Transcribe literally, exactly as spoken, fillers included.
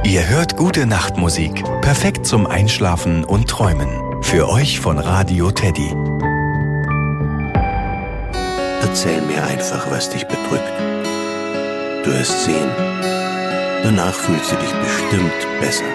Ihr hört gute Nachtmusik, perfekt zum Einschlafen und Träumen. Für euch von Radio Teddy. Erzähl mir einfach, was dich bedrückt. Du wirst sehen, danach fühlst du dich bestimmt besser.